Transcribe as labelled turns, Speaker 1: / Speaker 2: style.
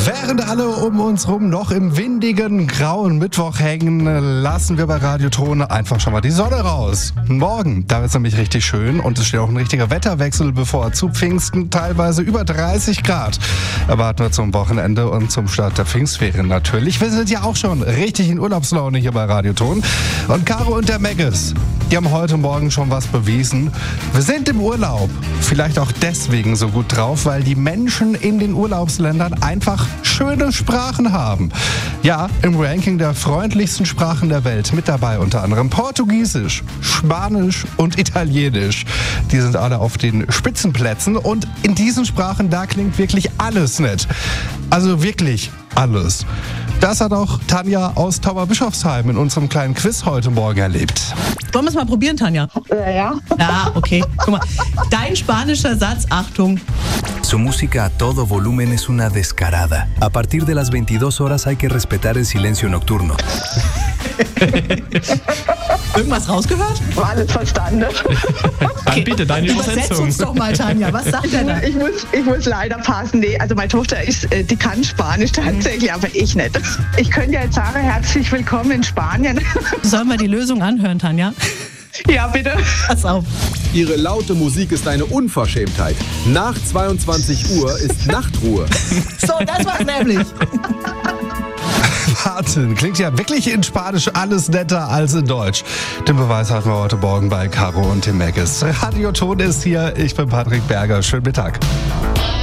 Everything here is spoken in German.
Speaker 1: Während alle um uns rum noch im windigen, grauen Mittwoch hängen, lassen wir bei Radioton einfach schon mal die Sonne raus. Morgen, da wird es nämlich richtig schön und es steht auch ein richtiger Wetterwechsel bevor. Zu Pfingsten teilweise über 30 Grad. Erwarten wir zum Wochenende und zum Start der Pfingstferien natürlich. Wir sind ja auch schon richtig in Urlaubslaune hier bei Radioton. Und Caro und der Megges, die haben heute Morgen schon was bewiesen. Wir sind im Urlaub. Vielleicht auch deswegen so gut drauf, weil die Menschen in den Urlaubsländern einfach schöne Sprachen haben. Ja, im Ranking der freundlichsten Sprachen der Welt mit dabei unter anderem Portugiesisch, Spanisch und Italienisch. Die sind alle auf den Spitzenplätzen und in diesen Sprachen, da klingt wirklich alles nett. Also wirklich alles. Das hat auch Tanja aus Tauberbischofsheim in unserem kleinen Quiz heute Morgen erlebt.
Speaker 2: Wollen wir es mal probieren, Tanja?
Speaker 3: Ja.
Speaker 2: Ja, okay. Guck mal, dein spanischer Satz, Achtung.
Speaker 4: Su música a todo volumen es una descarada. A partir de las 22 horas hay que respetar el silencio nocturno.
Speaker 2: Irgendwas rausgehört?
Speaker 3: War alles verstanden.
Speaker 5: Dann bitte deine
Speaker 2: Übersetz
Speaker 5: Übersetzung.
Speaker 2: uns doch mal, Tanja. Was sagt er da?
Speaker 3: Ich muss leider passen. Nee, also meine Tochter die kann Spanisch tatsächlich, aber ich nicht. Ich könnte ja jetzt sagen, herzlich willkommen in Spanien.
Speaker 2: Sollen wir die Lösung anhören, Tanja?
Speaker 3: Ja, bitte.
Speaker 2: Pass auf.
Speaker 6: Ihre laute Musik ist eine Unverschämtheit. Nach 22 Uhr ist Nachtruhe.
Speaker 2: So, das war's nämlich.
Speaker 1: Wahnsinn, klingt ja wirklich in Spanisch alles netter als in Deutsch. Den Beweis hatten wir heute Morgen bei Caro und dem Megges. Radioton ist hier, ich bin Patrick Berger. Schönen Mittag.